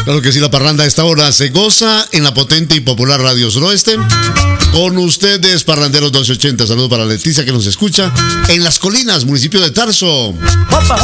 Claro que sí, la parranda a esta hora se goza en la potente y popular Radio Suroeste. Con ustedes, Parranderos 1280. Saludos para Leticia, que nos escucha en Las Colinas, municipio de Tarso.